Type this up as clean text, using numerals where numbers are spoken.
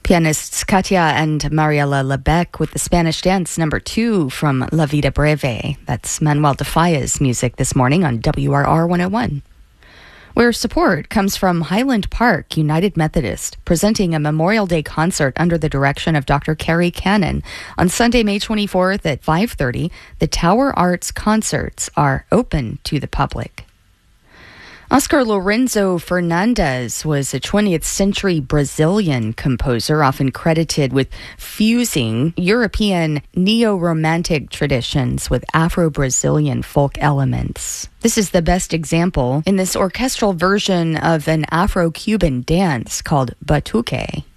Pianists Katia and Mariela Lebec with the Spanish Dance #2 from La Vida Breve. That's Manuel de Falla's music this morning on WRR 101. Where support comes from Highland Park United Methodist, presenting a Memorial Day concert under the direction of Dr. Carrie Cannon. On Sunday, May 24th at 5:30, the Tower Arts concerts are open to the public. Oscar Lorenzo Fernandez was a 20th century Brazilian composer, often credited with fusing European neo-romantic traditions with Afro-Brazilian folk elements. This is the best example in this orchestral version of an Afro-Cuban dance called batuque.